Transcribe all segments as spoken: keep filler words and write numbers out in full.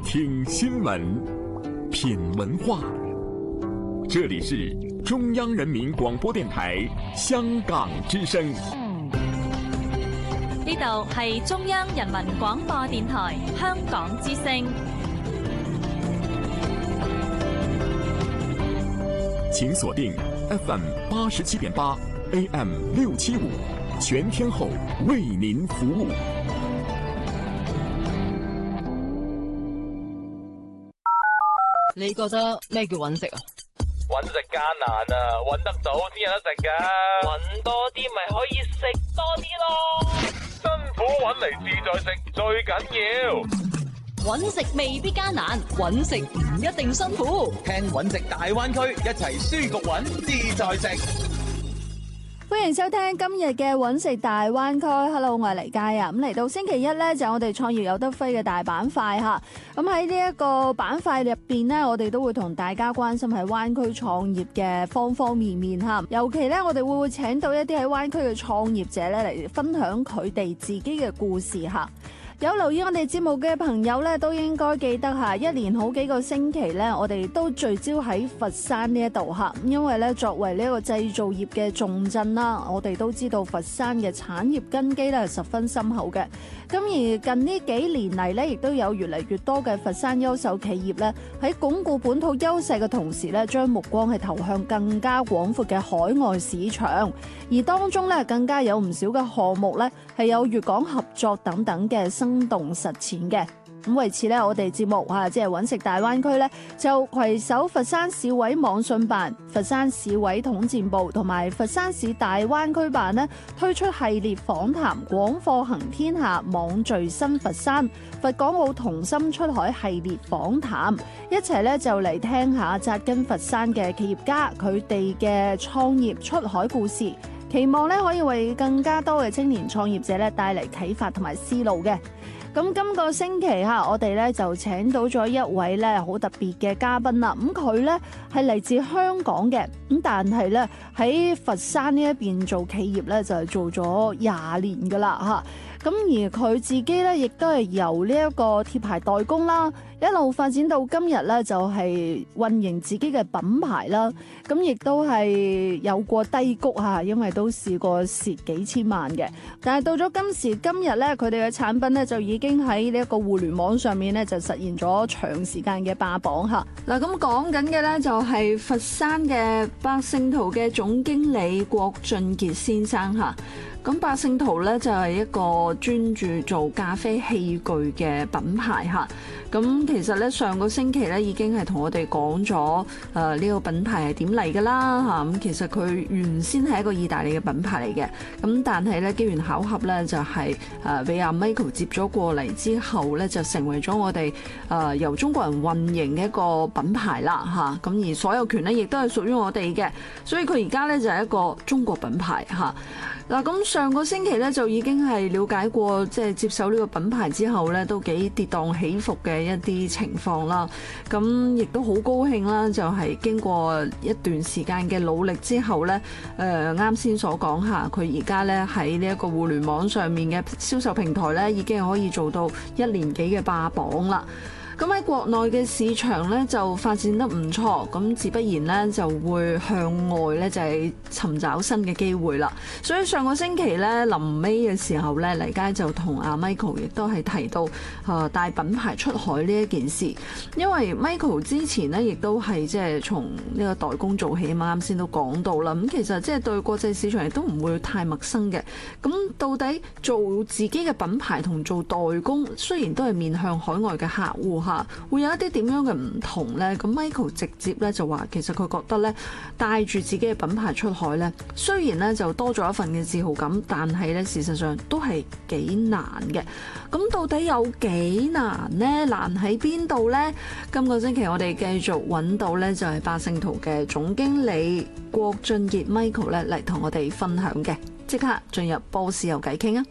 听新闻，品文化。这里是中央人民廣播電台香港之聲。 呢度係中央人民廣播電台香港之聲。 請鎖定 F M 八十七點八 A M 六七五，全天候為您服務。 你覺得咩叫揾食啊？ 揾食艱難啊，揾得到先有得食噶。揾多啲咪可以食多啲咯。辛苦揾嚟自在食最緊要。 揾食未必艱難，揾食唔一定辛苦。 聽揾食大灣區，一齊舒服揾自在食。 歡迎收聽今日嘅揾食大灣區。Hello， 我係黎佳啊。咁嚟到星期一呢，就我哋創業有得揮嘅大板塊吓。咁喺呢一個板塊入邊呢，我哋都會同大家關心喺灣區創業嘅方方面面吓。尤其呢，我哋會唔會請到一啲喺灣區嘅創業者呢嚟分享佢哋自己嘅故事吓。有留意我哋節目嘅朋友咧，都應該記得吓，一連好幾個星期咧，我哋都聚焦喺佛山呢一度吓，因為咧作為呢一個製造業嘅重鎮啦，我哋都知道佛山嘅產業根基咧係十分深厚嘅。咁而近呢幾年嚟咧，亦都有越嚟越多嘅佛山優秀企業咧，喺鞏固本土優勢嘅同時咧，將目光係投向更加廣闊嘅海外市場，而當中咧更加有唔少嘅項目咧係有粵港合作等等嘅生動實踐嘅。咁為此咧，我哋節目啊，即係揾食大灣區咧，就攜手佛山市委網信辦、佛山市委統戰部同埋佛山市大灣區辦咧，推出系列訪談廣貨行天下、網聚新佛山、佛港澳同心出海系列訪談，一齊咧就嚟聽下紮根佛山嘅企業家佢哋嘅創業出海故事，期望咧可以為更加多嘅青年創業者咧帶嚟啟發同埋思路嘅。咁今個星期嚇，我哋咧就請到咗一位咧好特別嘅嘉賓啦。咁佢咧係嚟自香港嘅，咁但係咧喺佛山呢一邊做企業咧就係做咗廿年噶啦嚇。咁而佢自己咧亦都係由呢一個貼牌代工啦，一路發展到今日咧就係運營自己嘅品牌啦。咁亦都係有過低谷嚇，因為都試過蝕幾千萬嘅。但係到咗今時今日咧，佢哋嘅產品咧就已經喺呢一個互聯網上面咧就實現咗長時間嘅霸榜嚇。嗱，咁講緊嘅咧就係佛山嘅百勝圖嘅總經理郭俊傑先生嚇。咁百勝圖咧就係一個專注做咖啡器具嘅品牌嚇。咁其實咧上個星期咧已經係同我哋講咗誒呢個品牌係點嚟㗎啦嚇。咁其實佢原先係一個意大利嘅品牌嚟嘅，咁但係咧機緣巧合咧就係誒俾阿 Michael 接咗過嚟之後咧就成為咗我哋誒由中國人運營嘅一個品牌啦嚇。咁而所有權咧亦都係屬於我哋嘅，所以佢而家咧就係一個中國品牌嚇。嗱，咁上個星期咧就已經係了解過，即係接手呢個品牌之後咧，都幾跌宕起伏嘅一啲情況啦。咁亦都好高興啦，就係經過一段時間嘅努力之後咧，誒啱先所講下，佢而家咧喺呢一個互聯網上面嘅銷售平台咧，已經可以做到一年幾嘅霸榜啦。咁喺國內嘅市場咧就發展得唔錯，咁自不然咧就會向外咧就係尋找新嘅機會啦。所以上個星期咧臨尾嘅時候咧，黎佳就同阿 Michael 亦都係提到誒帶品牌出海呢一件事，因為 Michael 之前咧亦都係即係從呢個代工做起嘛，啱先都講到啦。咁其實即係對國際市場亦都唔會太陌生嘅。咁到底做自己嘅品牌同做代工，雖然都係面向海外嘅客戶，會有一啲點樣嘅唔同呢？咁 Michael 直接咧就話，其實佢覺得咧帶住自己嘅品牌出海咧，雖然咧就多咗一份嘅自豪感，但係咧事實上都係幾難嘅。咁到底有幾難呢？難喺邊度呢？今個星期我哋繼續揾到咧就係百勝圖嘅總經理郭俊傑 Michael 咧嚟同我哋分享嘅。即刻進入波士有偈傾啊！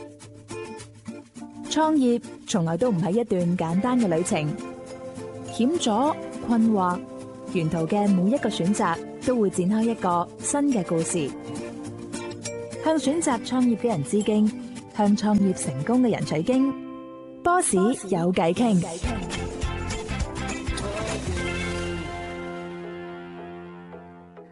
創業從來都唔係一段簡單嘅旅程，險阻、困惑，沿途嘅每一個選擇都會展開一個新嘅故事。向選擇創業嘅人致敬，向創業成功嘅人取經。波士有偈傾。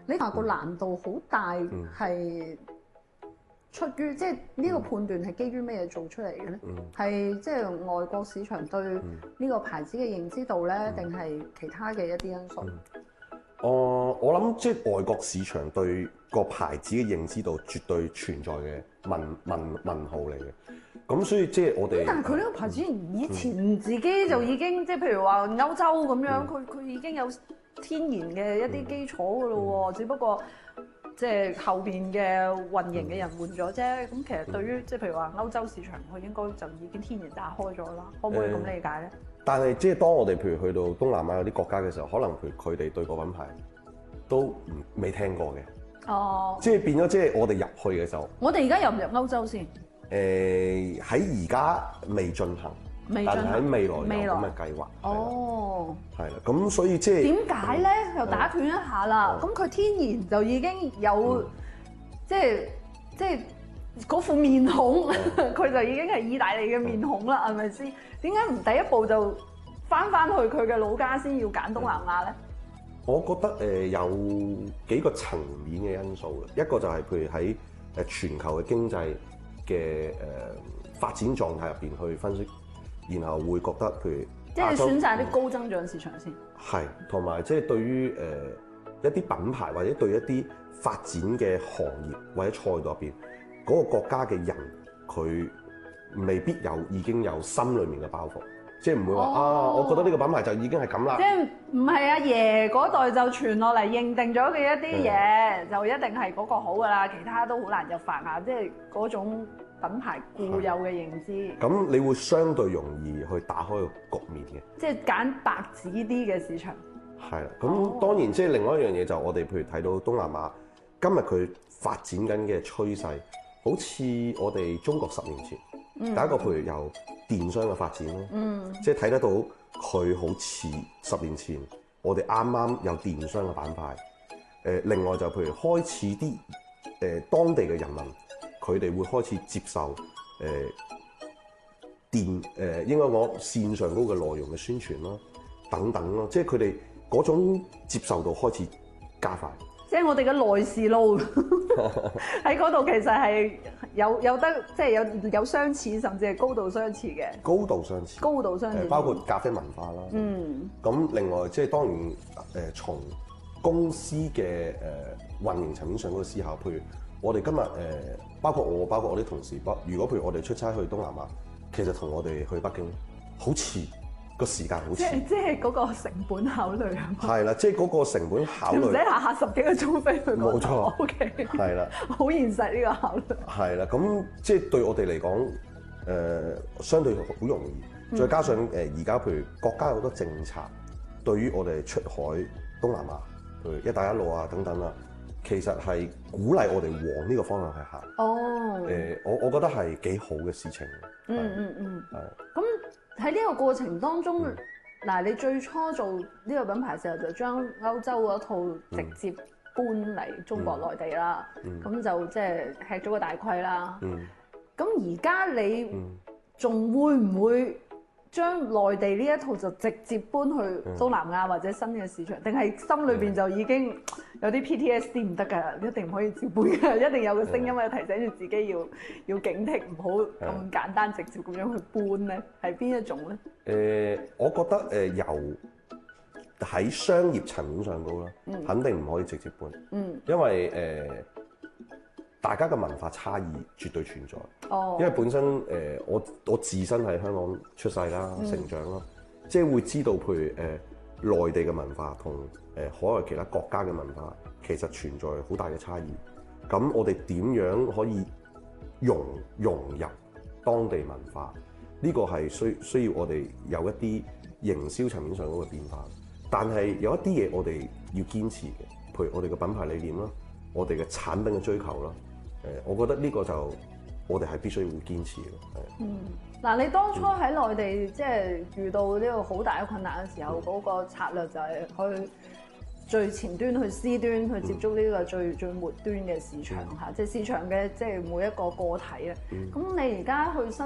你話個難度好大，係、嗯、出於即係呢個判斷係基於咩嘢做出嚟嘅咧？係即係外國市場對呢個牌子嘅認知度咧，定係、嗯、其他嘅一啲因素？ 嗯哦、呃，我諗即係外國市場對個牌子嘅認知度絕對存在嘅問問問號嚟嘅。咁所以即係我哋， 但係佢呢個牌子以前自己就已經、嗯、即係譬如話歐洲咁樣，佢佢、嗯、已經有天然嘅一啲基礎㗎咯喎，嗯、只不過即係後邊嘅運營嘅人換咗啫。咁、嗯、其實對於即係譬如話歐洲市場，佢應該就已經天然打開咗啦。可唔可以咁理解咧？ 但係即係當我哋譬如去到東南亞有啲國家嘅時候，可能譬如佢哋對個品牌都唔未聽過嘅。哦，即係變咗，即係我哋入去嘅時候， 我哋而家入唔入歐洲先？ 誒喺而家未進行， 未進行， 但係喺未來有咁嘅計劃。 哦， 係啦，咁所以即係點解咧？又打斷一下啦。咁佢、嗯、天然就已經有，嗯、即係即係嗰副面孔，佢、嗯、就已經係意大利嘅面孔啦，係咪先？點解唔第一步就翻翻去佢嘅老家先要揀東南亞咧？ 我覺得誒有幾個層面嘅因素嘅，一個就係譬如喺誒全球嘅經濟嘅誒發展狀態入邊去分析，然後會覺得譬如即係選擇啲高增長市場先。 係，同埋即係對於誒一啲品牌或者對一啲發展嘅行業或者賽道入邊嗰個國家嘅人，佢未必有已經有心裏面嘅包袱。即係唔會話、哦、啊！我覺得呢個品牌就已經係咁啦。即係唔係阿爺嗰代就傳落嚟認定咗嘅一啲嘢，嗯、就一定係嗰個好㗎啦，其他都好難入法啊！即係嗰種品牌固有嘅認知。咁你會相對容易去打開個局面嘅。 即係揀白紙啲嘅市場。係啦， 咁當然即係另外一樣嘢就我哋譬如睇到東南亞今日佢發展緊嘅趨勢，好似我哋中國十年前。第一個譬如由電商嘅發展咯，嗯、即係睇得到佢好似十年前我哋啱啱有電商嘅板塊。誒、呃，另外就譬如開始啲誒、呃、當地嘅人民，佢哋會開始接受誒、呃、電誒、呃、應該講線上嗰個內容嘅宣傳咯，等等咯，即係佢哋嗰種接受度開始加快。 即係我哋嘅內視路喺嗰度，其實係有有得即係有有相似，甚至係高度相似嘅。 高度相似。 高度相似。 包括咖啡文化啦。嗯。咁另外即係當然誒，從公司嘅誒運營層面上嗰個思考，譬如我哋今日誒，包括我，包括我啲同事，不如果譬如我哋出差去東南亞，其實同我哋去北京好似。個時間好似， 即即係嗰個成本考慮啊嘛。 係啦，即係嗰個成本考慮，唔使下下十幾個鐘飛去嗰度。 冇錯。 O K。係啦， 好現實呢個考慮。 係啦，咁即係對我哋嚟講，誒、呃、相對好容易。再加上誒而家譬如國家有好多政策，對於我哋出海東南亞，譬如一帶一路啊等等啦，其實係鼓勵我哋往呢個方向去行。哦。誒、呃，我我覺得係幾好嘅事情。 嗯嗯嗯。係。咁。喺呢個過程當中，嗱、嗯，你最初做呢個品牌時候就將歐洲嗰套直接搬嚟中國內地啦，咁、嗯、就即係吃咗個大虧啦。咁而家你仲會唔會將內地呢一套就直接搬去東南亞或者新嘅市場，定係心裏邊就已經有啲 P T S D 唔得㗎，一定唔可以照搬㗎，一定有個聲音喺度提醒住自己要要警惕，唔好咁簡單直接咁樣去搬咧，係邊一種咧？誒、 呃，我覺得誒由喺商業層面上高啦，嗯、肯定唔可以直接搬，嗯、因為誒。呃大家嘅文化差異絕對存在，哦、因為本身誒、呃、我我自身喺香港出世啦、嗯、成長啦，即係會知道譬如誒、呃、內地嘅文化同誒、呃、海外其他國家嘅文化其實存在好大嘅差異。咁我哋點樣可以融融入當地文化？呢、這個係需需要我哋有一啲營銷層面上嗰個變化。但係有一啲嘢我哋要堅持嘅，譬如我哋嘅品牌理念啦，我哋嘅產品嘅追求啦。誒，我覺得呢個就我哋係必須要堅持嘅。 嗯，嗱，你當初喺內地即係遇到呢個好大嘅困難嘅時候，嗰、嗯、個策略就係去最前端去 C 端去接觸呢個最、嗯、最末端嘅市場嚇，即係、嗯、市場嘅即係每一個個體啊。咁、嗯、你而家去新